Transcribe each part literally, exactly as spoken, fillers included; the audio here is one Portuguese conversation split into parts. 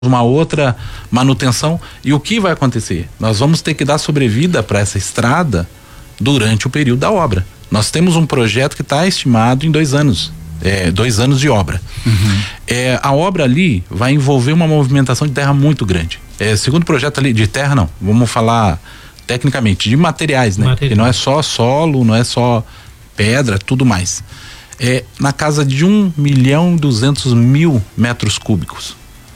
uma outra manutenção. E o que vai acontecer? Nós vamos ter que dar sobrevida para essa estrada durante o período da obra. Nós temos um projeto que está estimado em dois anos, é, dois anos de obra. Uhum. É, a obra ali vai envolver uma movimentação de terra muito grande. É, segundo o projeto ali de terra, não, vamos falar tecnicamente de materiais, né? Material. Que não é só solo, não é só pedra, tudo mais. É na casa de um milhão e duzentos mil metros cúbicos.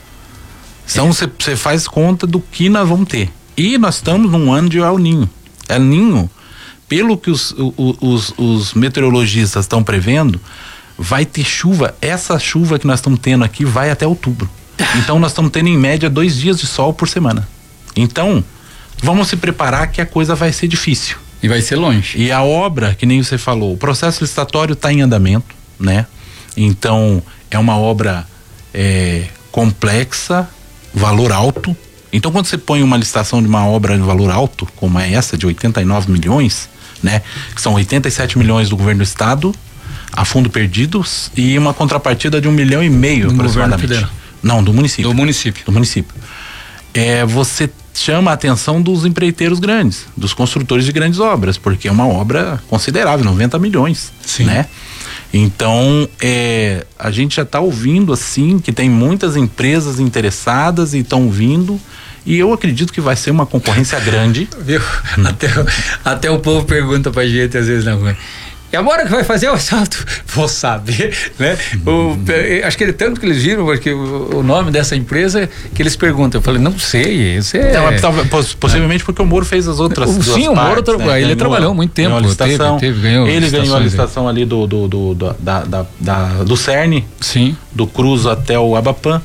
Então você é. faz conta do que nós vamos ter. E nós estamos num ano de El Ninho. El Ninho, pelo que os, os, os, os meteorologistas estão prevendo, vai ter chuva. Essa chuva que nós estamos tendo aqui vai até outubro. Então nós estamos tendo em média dois dias de sol por semana. Então vamos se preparar que a coisa vai ser difícil. E vai ser longe. E a obra, que nem você falou, o processo licitatório está em andamento, né? Então é uma obra é, complexa, valor alto. Então quando você põe uma licitação de uma obra de valor alto, como é essa de oitenta e nove milhões, né? Que são oitenta e sete milhões do governo do estado a fundo perdidos e uma contrapartida de um milhão e meio do governo federal. Não, do município. Do município. Do município. É, você chama a atenção dos empreiteiros grandes, dos construtores de grandes obras, porque é uma obra considerável, noventa milhões. Sim. Né? Então, é, a gente já está ouvindo assim que tem muitas empresas interessadas e estão vindo, e eu acredito que vai ser uma concorrência grande. Viu? Até, até o povo pergunta pra gente às vezes na rua: e agora que vai fazer o assalto? Vou saber, né? Hum. O, acho que é tanto que eles viram, porque o, o nome dessa empresa que eles perguntam. Eu falei, não sei, isso é... Não, possivelmente porque o Moro fez as outras o, duas Sim, o Moro, partes, né? Ele ganhou, trabalhou muito tempo. Ganhou a licitação, teve, teve, ganhou ele ganhou a licitação ali do, do, do, do, da, da, da, do CERN, sim. do Cruz até o Abapan,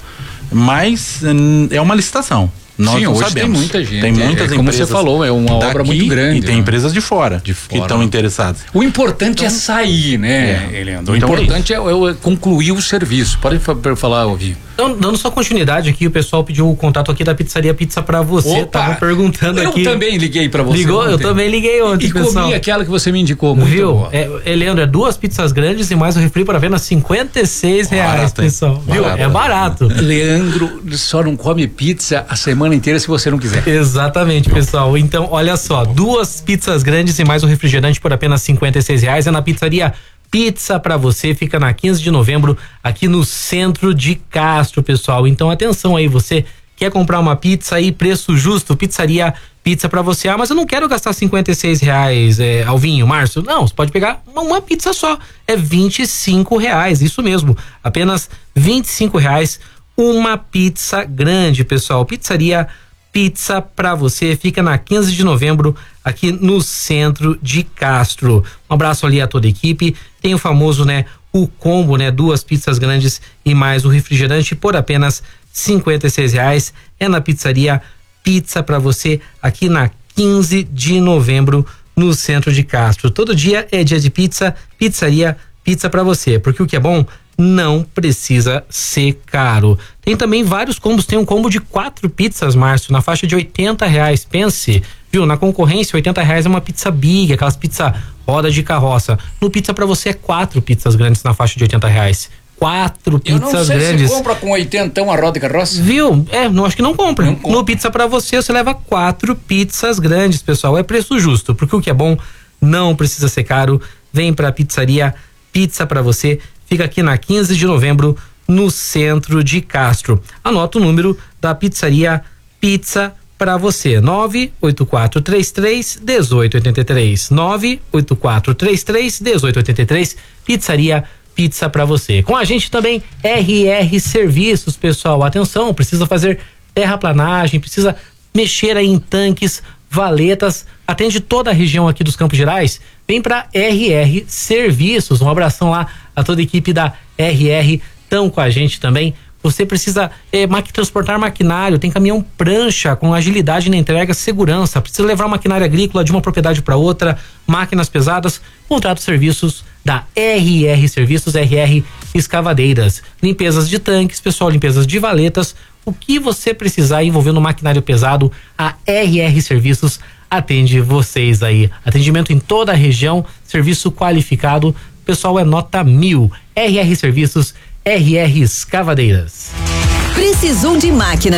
mas é uma licitação. Nós Sim, não hoje sabemos. tem muita gente. Tem muitas é, como empresas. você falou, é uma obra muito grande. E tem né? empresas de fora, de fora que estão interessadas. O importante então, é sair, né, é. Leandro? O então importante é, é, é concluir o serviço. Pode falar, Ovinho. Então, dando só continuidade aqui, o pessoal pediu o contato aqui da Pizzaria Pizza pra você. Opa, tava perguntando eu aqui. Eu também liguei pra você. Ligou? Ontem. Eu também liguei ontem, e pessoal. E comi aquela que você me indicou, muito Viu? boa. É, é, Leandro, é duas pizzas grandes e mais o refri para venda cinquenta e seis reais, barato, pessoal. Viu? Barato. É barato. Leandro só não come pizza a semana inteira se você não quiser. Exatamente, pessoal. Então, olha só, duas pizzas grandes e mais um refrigerante por apenas cinquenta e seis reais. É na Pizzaria Pizza pra você, fica na quinze de novembro, aqui no centro de Castro, pessoal. Então, atenção aí, você quer comprar uma pizza aí, preço justo, Pizzaria Pizza pra você. Ah, mas eu não quero gastar cinquenta e seis reais, é, Alvinho, Márcio. Não, você pode pegar uma, uma pizza só, é vinte e cinco reais, isso mesmo, apenas vinte e cinco reais, uma pizza grande, pessoal. Pizzaria Pizza pra você, fica na quinze de novembro, aqui no centro de Castro. Um abraço ali a toda a equipe. Tem o famoso, né, o combo, né, duas pizzas grandes e mais o refrigerante por apenas cinquenta e seis reais. É na Pizzaria Pizza pra você, aqui na quinze de novembro, no centro de Castro. Todo dia é dia de pizza, Pizzaria Pizza pra você, porque o que é bom não precisa ser caro. Tem também vários combos, tem um combo de quatro pizzas, Márcio, na faixa de oitenta reais. Pense, viu, na concorrência oitenta reais é uma pizza big, aquelas pizza roda de carroça. No Pizza pra você é quatro pizzas grandes na faixa de oitenta reais. Quatro pizzas grandes. Eu não sei grandes. Se compra com oitenta uma roda de carroça? Viu? É, não acho que não compra. Não compra. No Pizza pra você, você leva quatro pizzas grandes, pessoal. É preço justo, porque o que é bom não precisa ser caro. Vem pra Pizzaria Pizza pra você. Fica aqui na quinze de novembro, no centro de Castro. Anota o número da Pizzaria Pizza pra você. nove oito quatro três três um oito oito três. nove oito quatro três três um oito oito três. Pizzaria Pizza pra você. Com a gente também R R Serviços, pessoal. Atenção, precisa fazer terraplanagem, precisa mexer aí em tanques, valetas, atende toda a região aqui dos Campos Gerais. Vem pra R R Serviços. Um abração lá a toda a equipe da R R, estão com a gente também. Você precisa é, maqui, transportar maquinário, tem caminhão prancha com agilidade na entrega, segurança, precisa levar maquinário agrícola de uma propriedade para outra, máquinas pesadas, contrato serviços da R R Serviços, R R Escavadeiras, limpezas de tanques, pessoal, limpezas de valetas, o que você precisar envolvendo maquinário pesado, a R R Serviços atende vocês aí. Atendimento em toda a região, serviço qualificado, pessoal, é nota mil. R R Serviços, R R Escavadeiras. Precisou de máquina